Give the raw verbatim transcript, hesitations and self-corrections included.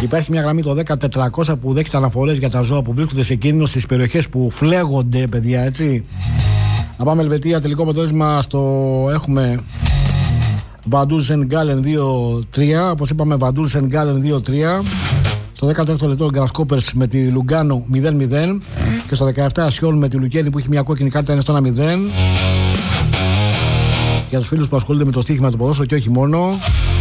Υπάρχει μια γραμμή το δέκα τετρακόσια που δέχεται αναφορές για τα ζώα που βρίσκονται σε κίνδυνο στις περιοχές που φλέγονται, παιδιά, έτσι. Να πάμε Ελβετία, τελικό αποτέλεσμα στο έχουμε Βαντούρ Σενγκάλεν δύο τρία. Όπως είπαμε, Βαντούρ Σενγκάλεν δύο τρία. Στο δέκατο έκτο λεπτό Γκρασκόπερς με τη Λουγκάνο μηδέν μηδέν. Και στο δεκαεπτά Σιόλ με τη Λουκένη που έχει μια κόκκινη κάρτα είναι στο ένα μηδέν. Για τους φίλους που ασχολούνται με το στοίχημα του ποδόσφαιρου και όχι μόνο.